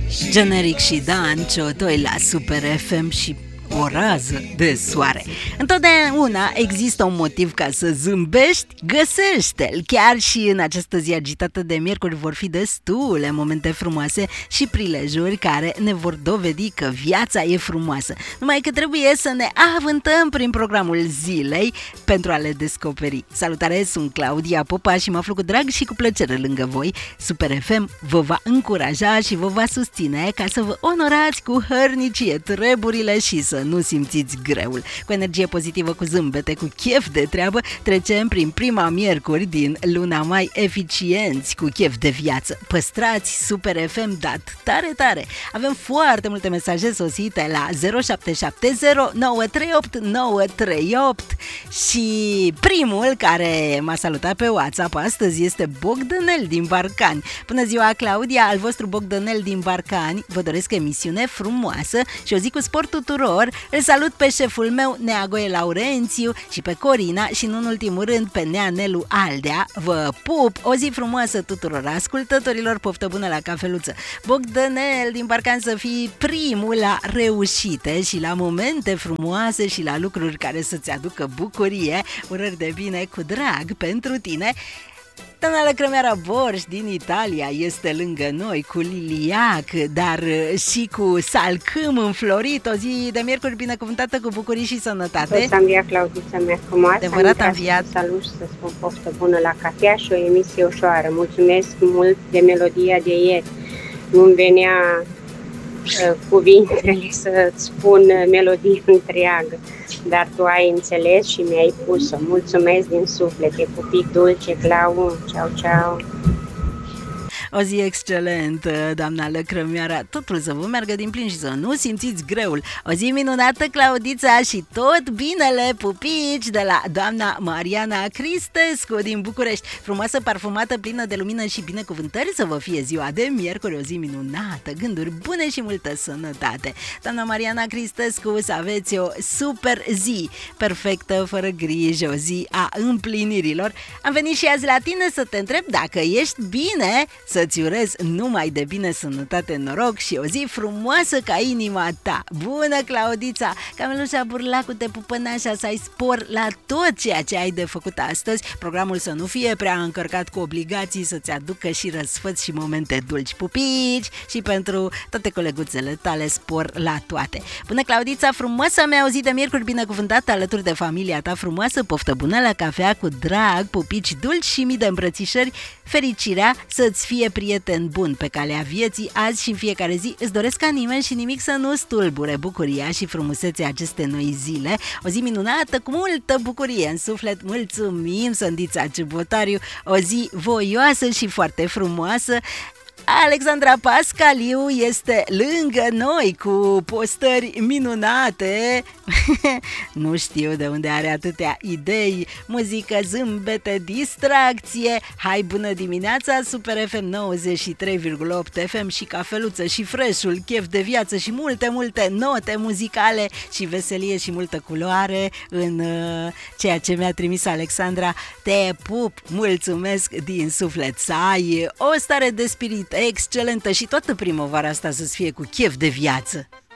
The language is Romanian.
Generic și Dan Ciotoi la Super FM și o rază de soare. Întotdeauna există un motiv ca să zâmbești, găsește-l. Chiar și în această zi agitată de miercuri vor fi destule momente frumoase și prilejuri care ne vor dovedi că viața e frumoasă. Numai că trebuie să ne avântăm prin programul zilei pentru a le descoperi. Salutare, sunt Claudia Popa și mă aflu cu drag și cu plăcere lângă voi. Super FM vă va încuraja și vă va susține ca să vă onorați cu hărnicie treburile și să nu simțiți greul. Cu energie pozitivă, cu zâmbete, cu chef de treabă, trecem prin prima miercuri din luna mai eficienți, cu chef de viață. Păstrați Super FM dat tare, tare! Avem foarte multe mesaje sosite la 0770938938 și primul care m-a salutat pe WhatsApp astăzi este Bogdanel din Barcani. Bună ziua, Claudia, al vostru Bogdanel din Barcani. Vă doresc emisiune frumoasă și o zi cu sport tuturor. Îl salut pe șeful meu, Neagoe Laurențiu, și pe Corina și, în ultimul rând, pe Nea Nelu Aldea. Vă pup! O zi frumoasă tuturor ascultătorilor, poftă bună la cafeluță. Bogdanel din Barcan, să fii primul la reușite și la momente frumoase și la lucruri care să-ți aducă bucurie. Urări de bine cu drag pentru tine. Doamna Lăcrămeara Borș din Italia este lângă noi cu liliac, dar și cu salcâm înflorit. O zi de miercuri binecuvântată cu bucurii și sănătate. Să-mi via, Claudița mea frumoasă. Adevărat am viat. Salut și să spun poftă bună la cafea și o emisie ușoară. Mulțumesc mult de melodia de ieri. Nu-mi venea cuvintele să-ți spun melodie întreagă, dar tu ai înțeles și mi-ai pus-o. Mulțumesc din suflet, e pupic dulce, Clau, ceau, ceau. O zi excelentă, doamna Lăcrămioara, totul să vă meargă din plin și să nu simțiți greul. O zi minunată, Claudița, și tot binele, pupici, de la doamna Mariana Cristescu din București. Frumoasă, parfumată, plină de lumină și binecuvântări să vă fie ziua de miercuri, o zi minunată, gânduri bune și multă sănătate. Doamna Mariana Cristescu, să aveți o super zi, perfectă, fără grijă, o zi a împlinirilor. Am venit și azi la tine să te întreb dacă ești bine, să-ți urez numai de bine, sănătate, noroc și o zi frumoasă ca inima ta. Bună, Claudița! Camelușa Burlacu te pupă nașa, să ai spor la tot ceea ce ai de făcut astăzi. Programul să nu fie prea încărcat cu obligații, să-ți aducă și răsfăți și momente dulci. Pupici! Și pentru toate coleguțele tale, spor la toate. Bună, Claudița, frumoasă mea, o zi de miercuri binecuvântată alături de familia ta frumoasă. Poftă bună la cafea cu drag, pupici dulci și mii de îmbrățișări. Fericirea să-ți fie prieten bun pe calea vieții azi și în fiecare zi. Îți doresc ca nimeni și nimic să nu stulbure bucuria și frumusețea aceste noi zile. O zi minunată cu multă bucurie în suflet. Mulțumim, Sândița Ciubotariu. O zi voioasă și foarte frumoasă. Alexandra Pascaliu este lângă noi cu postări minunate. Nu știu de unde are atâtea idei. Muzică, zâmbete, distracție. Hai, bună dimineața, Super FM 93,8 FM și cafeluță și freșul, chef de viață și multe, multe note muzicale și veselie și multă culoare în ceea ce mi-a trimis Alexandra. Te pup, mulțumesc din suflet. Să ai o stare de spirit excelentă și toată primăvara asta să-ți fie cu chef de viață.